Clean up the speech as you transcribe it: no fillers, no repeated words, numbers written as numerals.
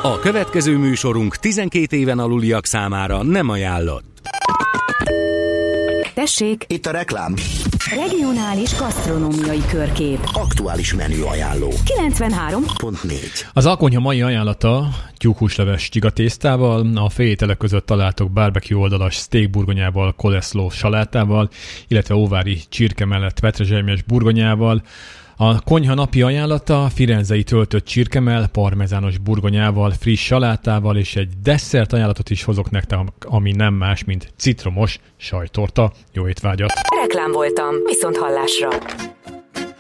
A következő műsorunk 12 éven aluliak számára nem ajánlott. Tessék! Itt a reklám. Regionális gasztronómiai körkép. Aktuális menüajánló. 93.4. Az Alkonyha mai ajánlata tyúkhúsleves csigatésztával, a főételek között találtok barbecue oldalas steak burgonyával, coleslaw salátával, illetve óvári csirke mellett petrezselymes burgonyával. A konyha napi ajánlata firenzei töltött csirkemell, parmezános burgonyával, friss salátával, és egy desszert ajánlatot is hozok nektek, ami nem más, mint citromos sajttorta. Jó étvágyat! Reklám voltam, viszont hallásra!